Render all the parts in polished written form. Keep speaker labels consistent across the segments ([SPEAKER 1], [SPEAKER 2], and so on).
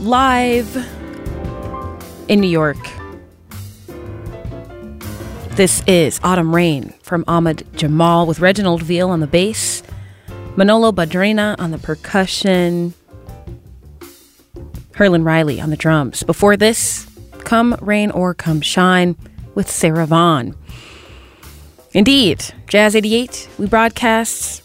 [SPEAKER 1] live in New York. This is Autumn Rain from Ahmad Jamal with Reginald Veal on the bass, Manolo Badrina on the percussion, Herlin Riley on the drums. Before this, Come Rain or Come Shine with Sarah Vaughan. Indeed, Jazz 88, we broadcast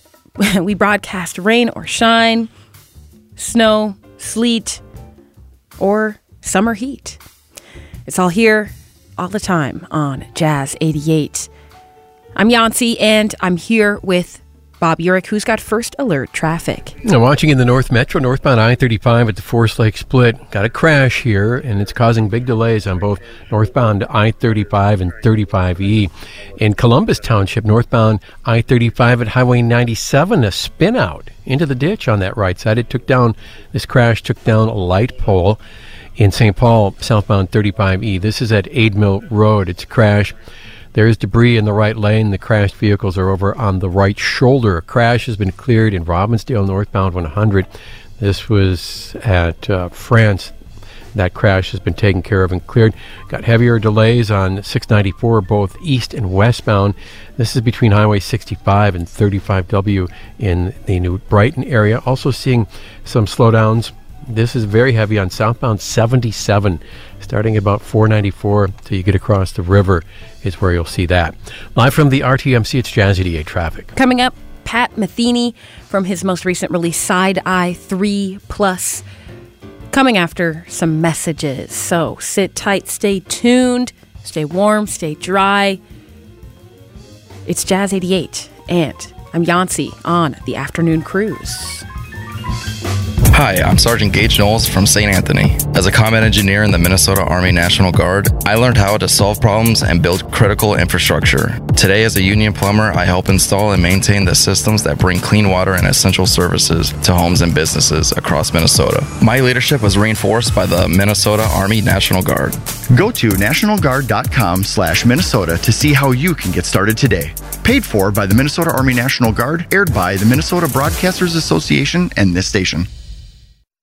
[SPEAKER 1] rain or shine, snow, sleet, or summer heat. It's all here, all the time on Jazz 88. I'm Yancy, and I'm here with Bob Urich, who's got first alert traffic.
[SPEAKER 2] I'm watching in the North Metro, northbound I-35 at the Forest Lake Split. Got a crash here, and it's causing big delays on both northbound I-35 and 35E. In Columbus Township, northbound I-35 at Highway 97, a spin out into the ditch on that right side. This crash took down a light pole. In St. Paul, southbound 35E. This is at Aid Mill Road. It's a crash. There is debris in the right lane. The crashed vehicles are over on the right shoulder. A crash has been cleared in Robbinsdale, northbound 100. This was at France. That crash has been taken care of and cleared. Got heavier delays on 694, both east and westbound. This is between Highway 65 and 35W in the New Brighton area. Also seeing some slowdowns. This is very heavy on southbound 77, starting about 494 till you get across the river is where you'll see that. Live from the RTMC, it's Jazz 88 traffic.
[SPEAKER 1] Coming up, Pat Metheny from his most recent release, Side Eye 3+, coming after some messages. So sit tight, stay tuned, stay warm, stay dry. It's Jazz 88, and I'm Yancy on the afternoon cruise.
[SPEAKER 3] Hi, I'm Sergeant Gage Knowles from St. Anthony. As a combat engineer in the Minnesota Army National Guard, I learned how to solve problems and build critical infrastructure. Today, as a union plumber, I help install and maintain the systems that bring clean water and essential services to homes and businesses across Minnesota. My leadership was reinforced by the Minnesota Army National Guard.
[SPEAKER 4] Go to nationalguard.com/Minnesota to see how you can get started today. Paid for by the Minnesota Army National Guard, aired by the Minnesota Broadcasters Association and this station.